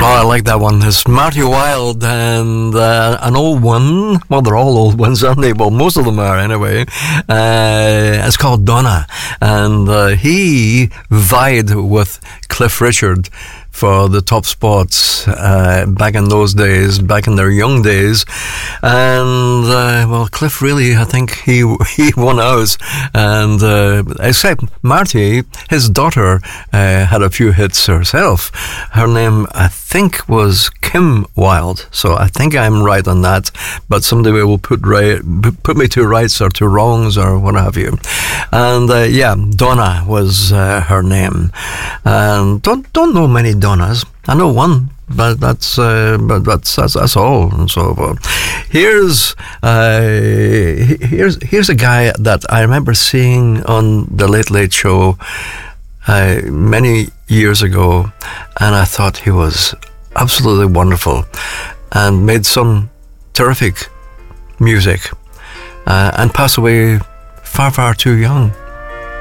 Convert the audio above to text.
Oh, I like that one. It's Marty Wilde and an old one. Well, they're all old ones, aren't they? Well, most of them are anyway. It's called Donna. And he vied with Cliff Richard for the top spots back in those days, back in their young days. And, well, Cliff really, I think he won out. And except Marty, his daughter, had a few hits herself. Her name, I think, was Kim Wilde. So I think I'm right on that. But somebody will put me to rights or to wrongs or what have you. And, yeah, Donna was her name. And don't know many Donnas. I know one, but that's all and so forth. Here's a guy that I remember seeing on the Late Late Show many years ago, and I thought he was absolutely wonderful and made some terrific music, and passed away far too young.